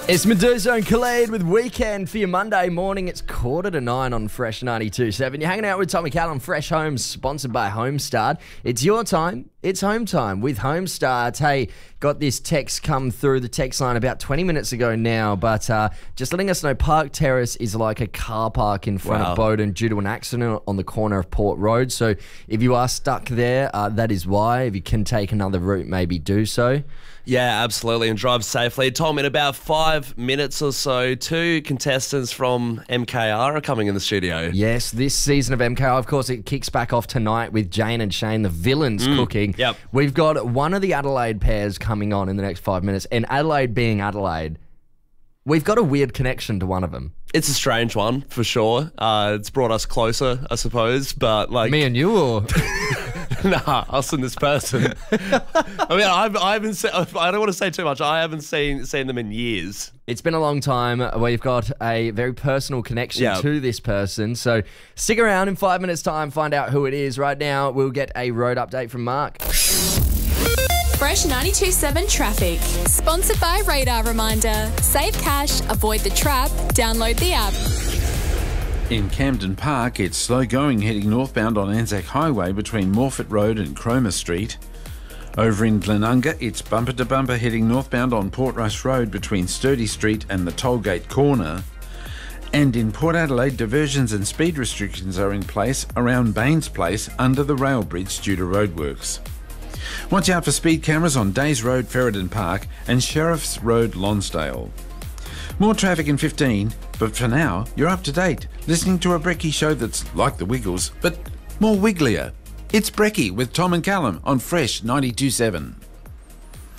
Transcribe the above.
It's Medusa and Khalid with Weekend for your Monday morning. It's 8:45 on Fresh 92.7. You're hanging out with Tommy Cal on Fresh Homes, sponsored by Homestart. It's your time. It's home time with Homestart. Hey, got this text come through the text line about 20 minutes ago now, but just letting us know Park Terrace is like a car park in front of Bowden due to an accident on the corner of Port Road. So if you are stuck there, that is why. If you can take another route, maybe do so. Yeah, absolutely, and drive safely. Tom, in about 5 minutes or so, 2 contestants from MKR are coming in the studio. Yes, this season of MKR, of course, it kicks back off tonight with Jane and Shane, the villains, cooking. Yep. We've got one of the Adelaide pairs coming on in the next 5 minutes, and Adelaide being Adelaide, we've got a weird connection to one of them. It's a strange one, for sure. It's brought us closer, I suppose, but like... Me and you, or...? Nah, us and this person. I mean, I haven't. I don't want to say too much. I haven't seen them in years. It's been a long time. We've got a very personal connection to this person. So stick around in 5 minutes' time. Find out who it is. Right now, we'll get a road update from Mark. Fresh 92.7 traffic. Sponsored by Radar Reminder. Save cash, avoid the trap, download the app. In Camden Park, it's slow going heading northbound on Anzac Highway between Morfett Road and Cromer Street. Over in Glenunga, it's bumper to bumper heading northbound on Portrush Road between Sturdy Street and the Tollgate Corner. And in Port Adelaide, diversions and speed restrictions are in place around Baines Place under the rail bridge due to roadworks. Watch out for speed cameras on Days Road, Ferryden Park and Sheriff's Road, Lonsdale. More traffic in 15, but for now, you're up to date, listening to a Brekkie show that's like the Wiggles, but more wigglier. It's Brekkie with Tom and Callum on Fresh 92.7.